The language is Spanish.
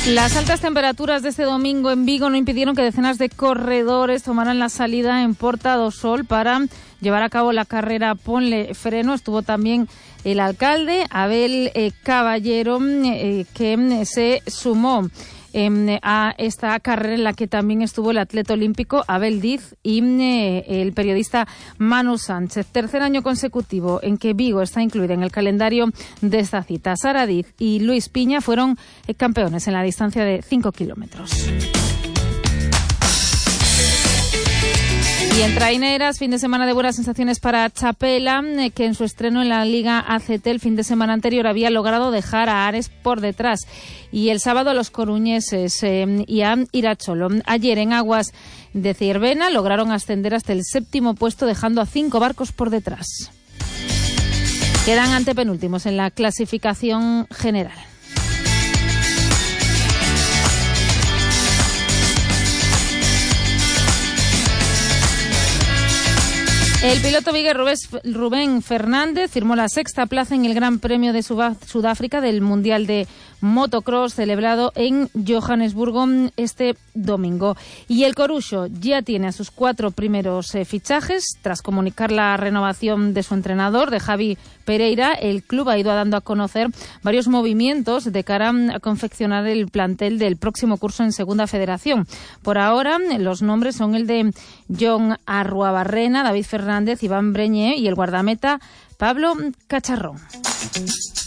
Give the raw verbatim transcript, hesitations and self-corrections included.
Las altas temperaturas de este domingo en Vigo no impidieron que decenas de corredores tomaran la salida en Porta do Sol para llevar a cabo la carrera Ponle Freno. Estuvo también el alcalde, Abel eh, Caballero, eh, que se sumó eh, a esta carrera en la que también estuvo el atleta olímpico Abel Diz y eh, el periodista Manu Sánchez. Tercer año consecutivo en que Vigo está incluida en el calendario de esta cita. Sara Diz y Luis Piña fueron eh, campeones en la distancia de cinco kilómetros. Y en traineras, fin de semana de buenas sensaciones para Chapela, que en su estreno en la Liga A C T el fin de semana anterior había logrado dejar a Ares por detrás. Y el sábado a los coruñeses eh, y a Iracholo. Ayer en aguas de Ciervena lograron ascender hasta el séptimo puesto, dejando a cinco barcos por detrás. Quedan antepenúltimos en la clasificación general. El piloto vigués Rubén Fernández firmó la sexta plaza en el Gran Premio de Sudáfrica del Mundial de Motocross celebrado en Johannesburgo este domingo. Y el Coruxo ya tiene a sus cuatro primeros eh, fichajes. Tras comunicar la renovación de su entrenador, de Javi Pereira, el club ha ido dando a conocer varios movimientos de cara a confeccionar el plantel del próximo curso en Segunda Federación. Por ahora, los nombres son el de John Arruabarrena, David Fernández, Iván Breñé y el guardameta Pablo Cacharrón.